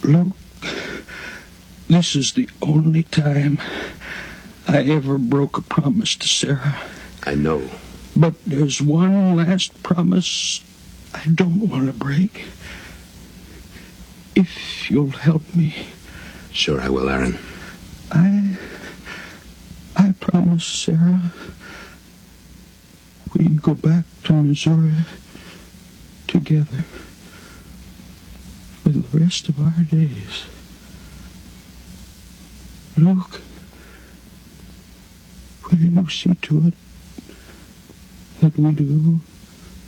Luke, this is the only time I ever broke a promise to Sarah. I know. But there's one last promise I don't want to break. If you'll help me. Sure I will, Aaron. I promise Sarah we'd go back to Missouri together for the rest of our days. Luke, will you see to it that we do?